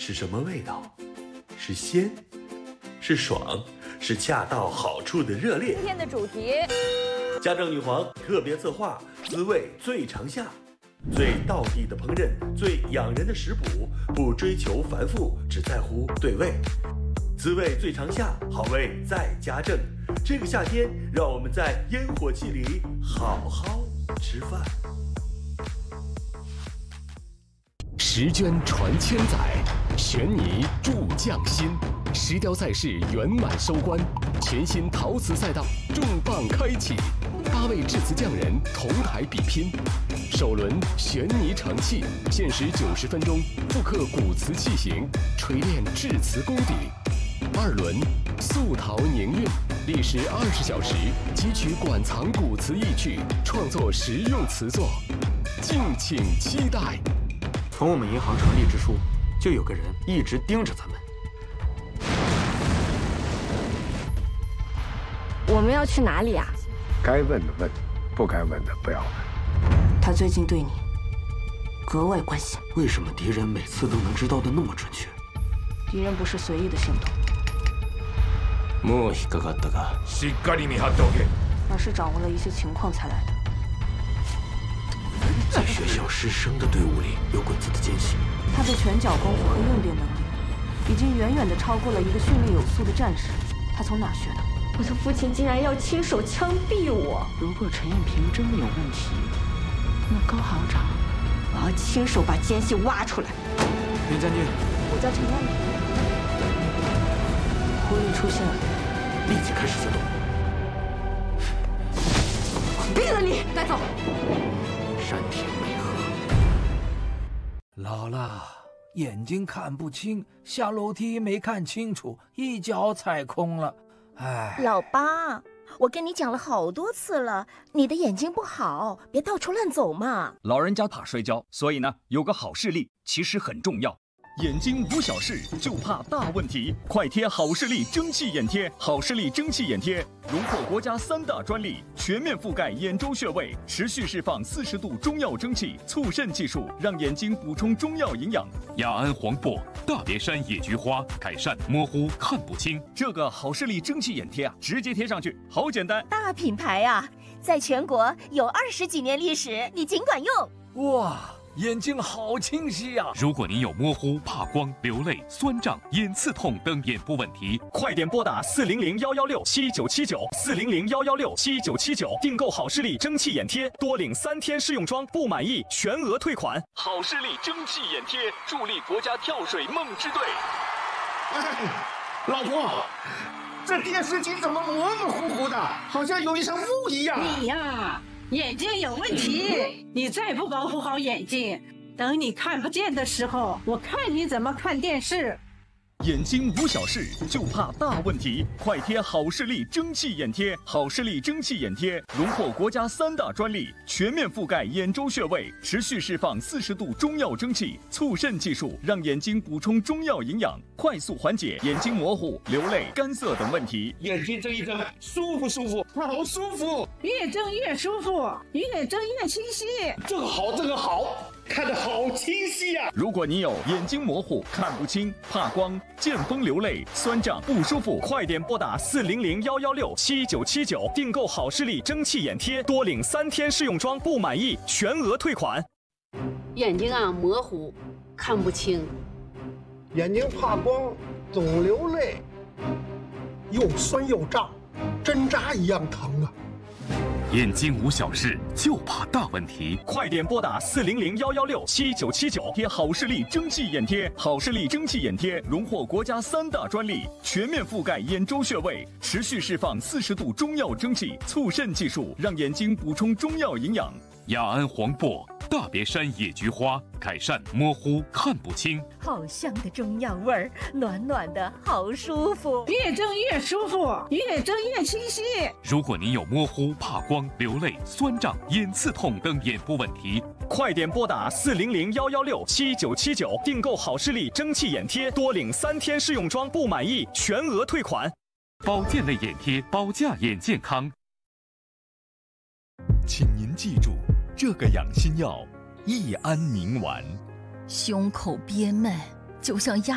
是什么味道？是鲜，是爽，是恰到好处的热烈。 今天的主题， 家政女皇特别策划，滋味最长夏，最道地的烹饪，最养人的食谱，不追求繁复，只在乎对味。滋味最长夏，好味在家政。这个夏天，让我们在烟火气里好好吃饭。 时间传千载，悬疑铸匠心。石雕赛事圆满收官，全新陶瓷赛道重磅开启，8位制瓷匠人同台比拼。首轮悬泥成器，限时90分钟，复刻古瓷器型，锤炼制瓷功底。2轮素陶凝韵，历时20小时，汲取馆藏古瓷意趣，创作实用瓷作，敬请期待。 从我们银行成立之初，就有个人一直盯着咱们。 我们要去哪里啊？ 该问的问，不该问的不要问。 他最近对你格外关心。 为什么敌人每次都能知道的那么准确？ 敌人不是随意的行动， もう引っかかったか。 しっかり見張っておけ。 而是掌握了一些情况才来的。 在学校师生的队伍里有鬼子的奸细。 他的拳脚功夫和应变能力，已经远远地超过了一个训练有素的战士。他从哪学的？ 我的父亲竟然要亲手枪毙我！ 如果陈艳萍真的有问题，那高行长， 我要亲手把奸细挖出来。 袁将军， 我叫陈艳萍。 狐狸出现了， 立即开始行动。 毙了你！带走。 山田美和。 老了，眼睛看不清，下楼梯没看清楚，一脚踩空了。哎， 老八，我跟你讲了好多次了，你的眼睛不好，别到处乱走嘛。 老人家怕摔跤，所以呢，有个好视力其实很重要。眼睛无小事，就怕大问题。快贴好视力蒸汽眼贴，好视力蒸汽眼贴荣获国家3大专利，全面覆盖眼周穴位，持续释放40度中药蒸汽，促肾技术，让眼睛补充中药营养。 雅安黄柏、大别山野菊花，改善模糊看不清。 这个好视力蒸汽眼贴啊，直接贴上去，好简单。 大品牌啊，在全国有20几年历史，你尽管用。 哇，眼睛好清晰呀！ 如果您有模糊、怕光、流泪、酸胀、眼刺痛等眼部问题， 快点拨打400-116-7979，400-116-7979，订购好视力蒸汽眼贴，多领3天试用装，不满意全额退款。好视力蒸汽眼贴，助力国家跳水梦之队。 老婆，这电视机怎么模模糊糊的，好像有一层雾一样？ 你呀，眼睛有问题，你再不保护好眼睛，等你看不见的时候，我看你怎么看电视。 眼睛无小事，就怕大问题。快贴好视力蒸汽眼贴，好视力蒸汽眼贴荣获国家3大专利，全面覆盖眼周穴位，持续释放40度中药蒸汽，促肾技术，让眼睛补充中药营养，快速缓解眼睛模糊、流泪、干涩等问题。 眼睛睁一睁，舒服舒服，好舒服， 越睁越舒服，越睁越清晰。 这个好，这个好，看得好清晰呀！ 如果你有眼睛模糊、看不清、怕光、见风流泪、酸胀不舒服，快点拨打400-116-7979，订购好视力蒸汽眼贴，多领3天试用装，不满意全额退款。 眼睛啊模糊，看不清， 眼睛怕光，总流泪，又酸又胀，针扎一样疼啊！ 眼睛无小事，就怕大问题。 快点拨打400-116-7979，贴好视力蒸汽眼贴，好视力蒸汽眼贴荣获国家3大专利，全面覆盖眼周穴位，持续释放40度中药蒸汽，促肾技术，让眼睛补充中药营养。 雅安黄柏、大别山野菊花，改善模糊看不清。 好香的中药味儿，暖暖的，好舒服。 越睁越舒服，越睁越清晰。 如果您有模糊、怕光、流泪、酸胀、眼刺痛等眼部问题， 快点拨打400-116-7979，订购好视力蒸汽眼贴，多领3天试用装，不满意全额退款。 保健类眼贴，保驾眼健康。 请您记住，这个养心药益安宁丸。 胸口憋闷，就像压